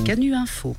Canu Info.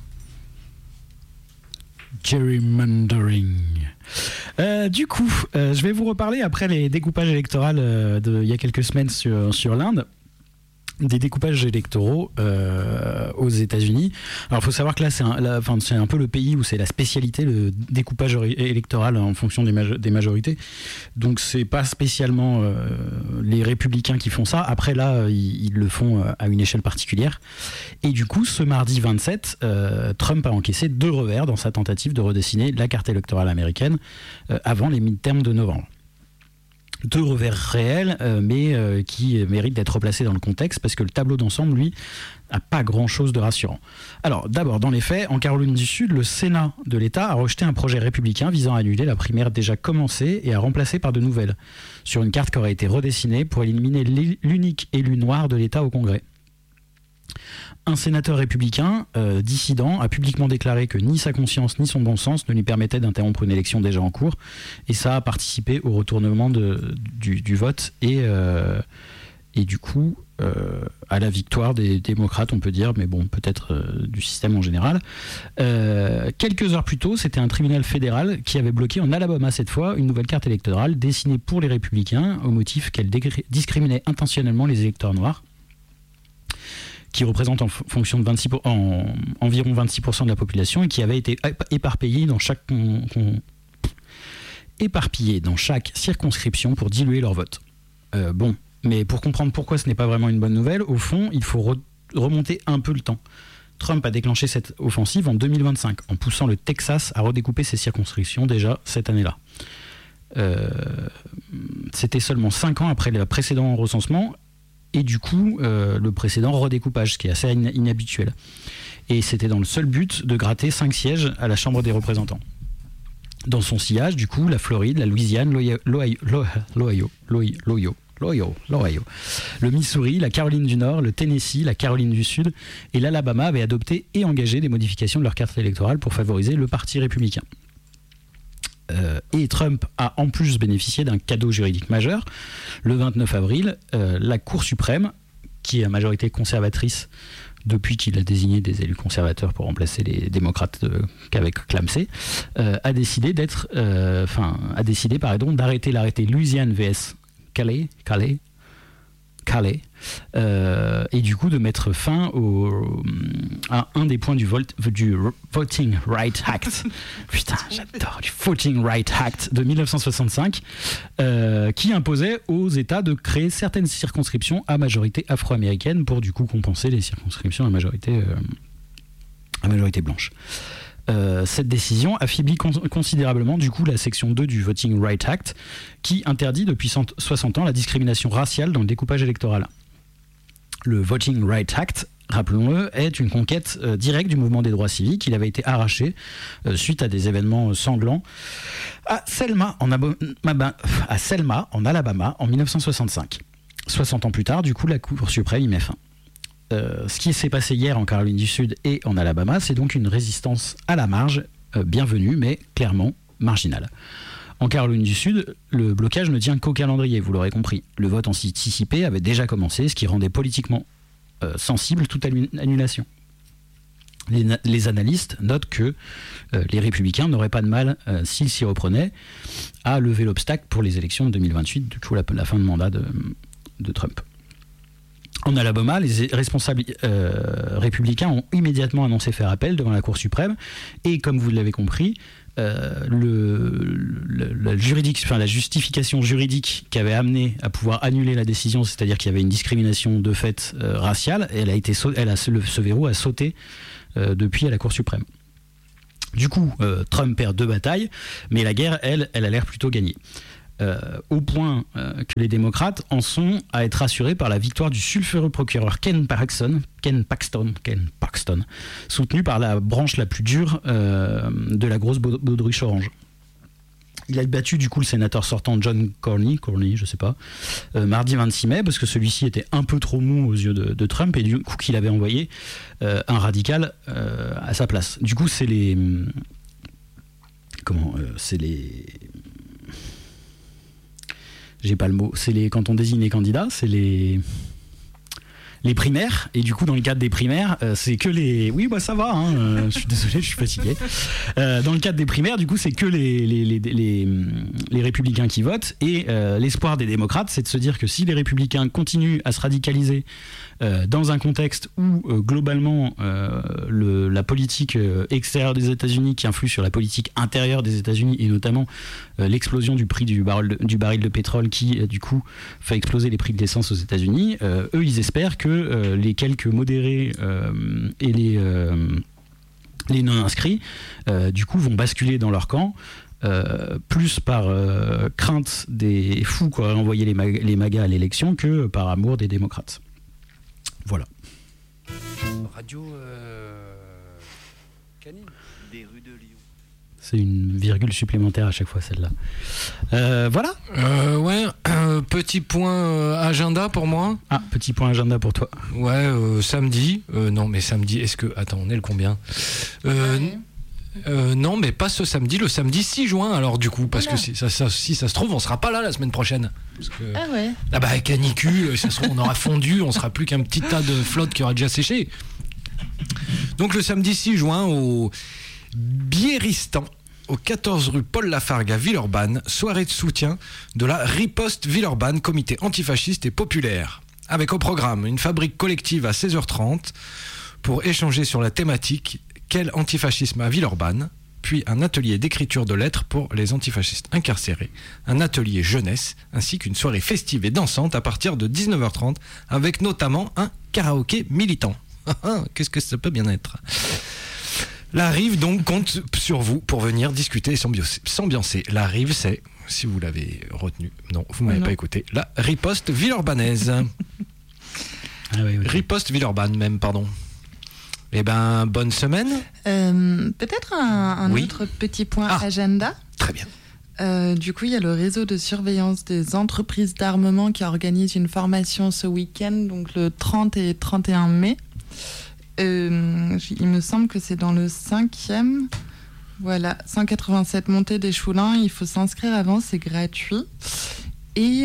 Gerrymandering. Du coup, je vais vous reparler après les découpages électoraux il y a quelques semaines sur l'Inde. Des découpages électoraux aux États-Unis. Alors, il faut savoir que là, c'est un peu le pays où c'est la spécialité, le découpage électoral en fonction des majorités. Donc, c'est pas spécialement les républicains qui font ça. Après, là, ils le font à une échelle particulière. Et du coup, ce mardi 27, Trump a encaissé 2 revers dans sa tentative de redessiner la carte électorale américaine avant les midterms de novembre. 2 revers réels, mais qui méritent d'être replacés dans le contexte, parce que le tableau d'ensemble, lui, n'a pas grand-chose de rassurant. Alors, d'abord, dans les faits, en Caroline du Sud, le Sénat de l'État a rejeté un projet républicain visant à annuler la primaire déjà commencée et à remplacer par de nouvelles, sur une carte qui aurait été redessinée pour éliminer l'unique élu noir de l'État au Congrès. Un sénateur républicain dissident a publiquement déclaré que ni sa conscience ni son bon sens ne lui permettaient d'interrompre une élection déjà en cours, et ça a participé au retournement du vote et du coup à la victoire des démocrates, on peut dire, mais bon, peut-être du système en général. Quelques heures plus tôt, c'était un tribunal fédéral qui avait bloqué en Alabama cette fois une nouvelle carte électorale dessinée pour les républicains au motif qu'elle discriminait intentionnellement les électeurs noirs, qui représente environ 26% de la population et qui avait été éparpillé dans chaque circonscription pour diluer leur vote. Bon, mais pour comprendre pourquoi ce n'est pas vraiment une bonne nouvelle, au fond, il faut remonter un peu le temps. Trump a déclenché cette offensive en 2025 en poussant le Texas à redécouper ses circonscriptions déjà cette année-là. C'était seulement 5 ans après le précédent recensement, et du coup le précédent redécoupage, ce qui est assez inhabituel. Et c'était dans le seul but de gratter 5 sièges à la Chambre des représentants. Dans son sillage, du coup, la Floride, la Louisiane, l'Ohio, le Missouri, la Caroline du Nord, le Tennessee, la Caroline du Sud et l'Alabama avaient adopté et engagé des modifications de leur carte électorale pour favoriser le parti républicain. Et Trump a en plus bénéficié d'un cadeau juridique majeur. Le 29 avril, la Cour suprême, qui est à majorité conservatrice depuis qu'il a désigné des élus conservateurs pour remplacer les démocrates qu'avec Clamsey, a décidé d'arrêter l'arrêté Louisiane vs Calais, et du coup de mettre fin à un des points du Voting Rights Act. Putain, j'adore, du Voting Rights Act de 1965, qui imposait aux États de créer certaines circonscriptions à majorité afro-américaine pour du coup compenser les circonscriptions à majorité blanche. Cette décision affaiblit considérablement du coup la section 2 du Voting Rights Act, qui interdit depuis 60 ans la discrimination raciale dans le découpage électoral. Le Voting Rights Act, rappelons-le, est une conquête directe du mouvement des droits civiques. Il avait été arraché suite à des événements sanglants à Selma en Alabama en 1965. 60 ans plus tard, du coup, la Cour suprême y met fin. Ce qui s'est passé hier en Caroline du Sud et en Alabama, c'est donc une résistance à la marge, bienvenue, mais clairement marginale. En Caroline du Sud, le blocage ne tient qu'au calendrier, vous l'aurez compris. Le vote anticipé avait déjà commencé, ce qui rendait politiquement sensible toute annulation. Les analystes notent que les républicains n'auraient pas de mal, s'ils s'y reprenaient, à lever l'obstacle pour les élections de 2028, du coup la fin de mandat de Trump. En Alabama, les responsables républicains ont immédiatement annoncé faire appel devant la Cour suprême, et comme vous l'avez compris, la justification juridique qui avait amené à pouvoir annuler la décision, c'est-à-dire qu'il y avait une discrimination de fait raciale, ce verrou a sauté depuis à la Cour suprême. Du coup, Trump perd 2 batailles, mais la guerre, elle a l'air plutôt gagnée. Au point que les démocrates en sont à être rassurés par la victoire du sulfureux procureur Ken Paxton, soutenu par la branche la plus dure de la grosse baudruche orange. Il a battu du coup le sénateur sortant John Cornyn, je sais pas, mardi 26 mai, parce que celui-ci était un peu trop mou aux yeux de Trump, et du coup qu'il avait envoyé un radical à sa place. Du coup, c'est les... J'ai pas le mot. Quand on désigne les candidats, c'est les les primaires, et du coup dans le cadre des primaires c'est que les... Oui bah ça va, je suis désolé, je suis fatigué. Dans le cadre des primaires du coup c'est que les républicains qui votent, et l'espoir des démocrates c'est de se dire que si les républicains continuent à se radicaliser dans un contexte où globalement la politique extérieure des États-Unis qui influe sur la politique intérieure des États-Unis, et notamment l'explosion du prix du baril de pétrole qui du coup fait exploser les prix de l'essence aux États-Unis, eux ils espèrent que les quelques modérés et les non-inscrits du coup vont basculer dans leur camp, plus par crainte des fous qui auraient envoyé les MAGA à l'élection que par amour des démocrates. Voilà. Radio Canine des rues de Lyon. C'est une virgule supplémentaire à chaque fois celle-là. Voilà. Ouais, petit point agenda pour moi. Ah, petit point agenda pour toi. Ouais, samedi. Non, mais samedi, est-ce que... Attends, on est le combien non, mais pas ce samedi, le samedi 6 juin, alors du coup, parce que si ça se trouve, on sera pas là la semaine prochaine. Parce que, ah bah, canicule, ça se trouve, on aura fondu, on sera plus qu'un petit tas de flotte qui aura déjà séché. Donc le samedi 6 juin, au Biéristan, au 14 rue Paul Lafargue à Villeurbanne, soirée de soutien de la Riposte Villeurbanne, comité antifasciste et populaire. Avec au programme une fabrique collective à 16h30 pour échanger sur la thématique quel antifascisme à Villeurbanne, puis un atelier d'écriture de lettres pour les antifascistes incarcérés, un atelier jeunesse, ainsi qu'une soirée festive et dansante à partir de 19h30, avec notamment un karaoké militant. Qu'est-ce que ça peut bien être ? La Rive donc compte sur vous pour venir discuter et s'ambiancer. La Rive, c'est, si vous l'avez retenu, non, vous m'avez pas écouté, la Riposte Villeurbannaise. Oui. Riposte Villeurbanne même, pardon. Eh ben, bonne semaine. Peut-être un autre petit point agenda. Très bien. Du coup, il y a le réseau de surveillance des entreprises d'armement qui organise une formation ce week-end, donc le 30 et 31 mai. Il me semble que c'est dans le 5e. Voilà, 187 montée des Choulins. Il faut s'inscrire avant, c'est gratuit. Et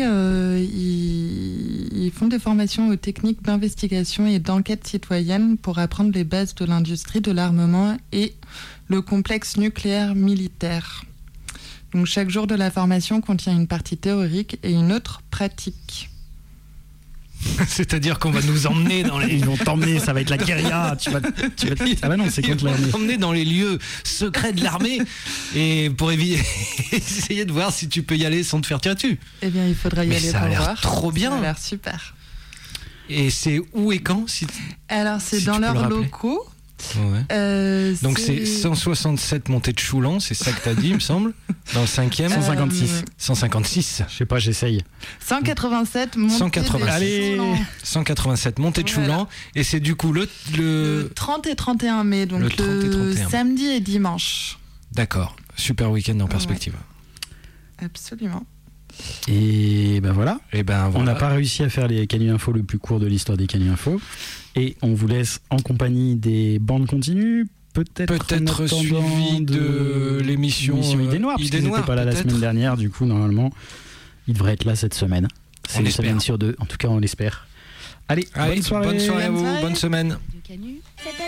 ils font des formations aux techniques d'investigation et d'enquête citoyenne pour apprendre les bases de l'industrie de l'armement et le complexe nucléaire militaire. Donc chaque jour de la formation contient une partie théorique et une autre pratique. C'est-à-dire qu'on va nous emmener dans les... Ils vont t'emmener, ça va être la guérilla. Tu vas... Ah bah non, c'est contre l'armée. Ils vont t'emmener dans les lieux secrets de l'armée et pour essayer de voir si tu peux y aller sans te faire tirer dessus. Eh bien, il faudra y aller pour voir. Ça a l'air trop bien. Ça a l'air super. Et c'est où et quand Alors, c'est dans leurs locaux. Ouais. Donc c'est 167 montées de Choulan, c'est ça que t'as dit, il me semble. Dans le 5e, 156. 156. Je sais pas, j'essaye. 187 montées de Choulan. 187 montées de Choulan. Et c'est du coup le 30 et 31 mai, donc le samedi et dimanche. D'accord, super week-end en perspective. Ouais. Absolument. Et ben voilà. On n'a voilà. pas réussi à faire les Canu Info le plus court de l'histoire des Canu Info. Et on vous laisse en compagnie des bandes continues. Peut-être suivi de l'émission Idées Noires, parce qu'ils n'étaient pas là la semaine dernière. Du coup, normalement, ils devraient être là cette semaine. C'est une semaine sur deux. En tout cas, on l'espère. Allez, bonne soirée. Bonne soirée à vous. Bonne semaine. Du Canu, c'est